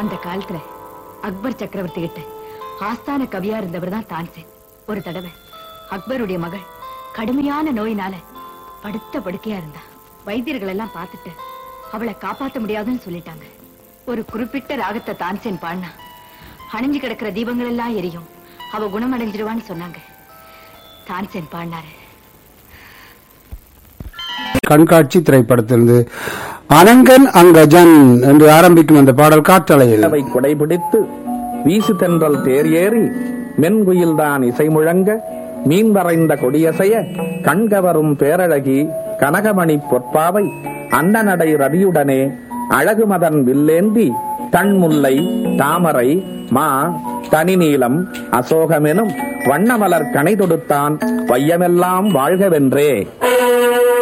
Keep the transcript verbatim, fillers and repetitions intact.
அந்த காலத்துல அக்பர் சக்கரவர்த்தி கிட்ட ஆஸ்தான கவியா இருந்தவர் தான் தான்சேன். ஒரு தடவை அக்பருடைய மகள் கடுமையான நோயினால படுத்த படுக்கையா இருந்தா. வைத்தியர்கள் எல்லாம் பார்த்துட்டு அவளை காப்பாற்ற முடியாதுன்னு சொல்லிட்டாங்க. ஒரு குறிப்பிட்ட ராகத்தை தான்சேன் பாடினா அணைஞ்சு கிடக்கிற தீபங்கள் எல்லாம் எரியும், அவ குணமடைஞ்சிருவான்னு சொன்னாங்க. தான்சேன் பாடினாரு. கண்காட்சி திரைப்படத்திலிருந்து அனங்கன் அங்கஜன் என்று ஆரம்பிக்கும் அந்த பாடல் காற்றலையில் குடைபிடித்து வீசு தென்றல் தேர் ஏறி மென்குயில்தான் இசை முழங்க மீன் வரைந்த கொடியசைய கண்கவரும் பேரழகி கனகமணி பொற்பாவை அன்னநடை ரவியுடனே அழகு மதன் வில்லேந்தி தன்முல்லை தாமரை மா தனிநீலம் அசோகமெனும் வண்ணமலர் கனை தொடுத்தான் வையமெல்லாம் வாழ்கவென்றே.